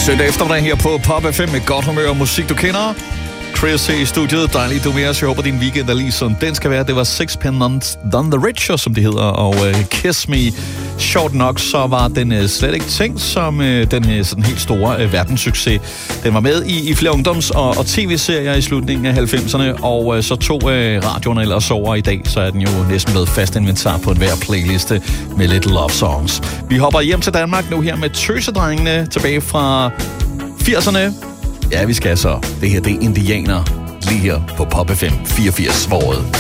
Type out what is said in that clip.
Søndag eftermiddag her på Pop FM med godt humør og musik, du kender. Chris i studiet. Dejligt, du er med os. Jeg håber, din weekend er lige som den skal være. Det var Sixpence None the Richer, som det hedder, og Kiss Me. Sjovt nok, så var den slet ikke tænkt som den sådan helt store verdenssucces. Den var med i flere ungdoms- og tv-serier i slutningen af 90'erne, og så tog radioen ellers over i dag, så er den jo næsten blevet fast inventar på enhver playliste med lidt love songs. Vi hopper hjem til Danmark nu her med Tøsedrengene tilbage fra 80'erne. Ja, vi skal så. Det her, det er Indianer lige her på Pop FM 84-året.